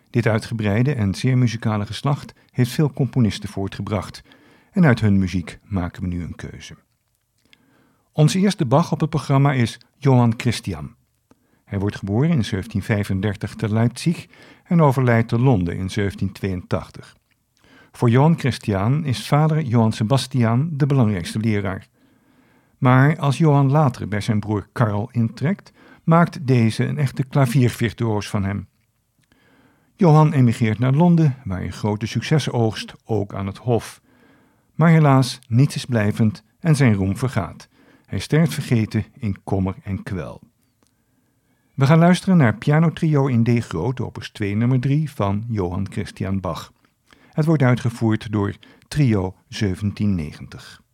Dit uitgebreide en zeer muzikale geslacht heeft veel componisten voortgebracht en uit hun muziek maken we nu een keuze. Onze eerste Bach op het programma is Johann Christian. Hij wordt geboren in 1735 te Leipzig en overlijdt te Londen in 1782. Voor Johann Christian is vader Johann Sebastian de belangrijkste leraar. Maar als Johann later bij zijn broer Karl intrekt, maakt deze een echte klaviervirtuoos van hem. Johann emigreert naar Londen, waar hij grote successen oogst, ook aan het hof. Maar helaas, niets is blijvend en zijn roem vergaat. Hij sterft vergeten in kommer en kwel. We gaan luisteren naar pianotrio in D groot, opus 2 nummer 3 van Johann Christian Bach. Het wordt uitgevoerd door Trio 1790.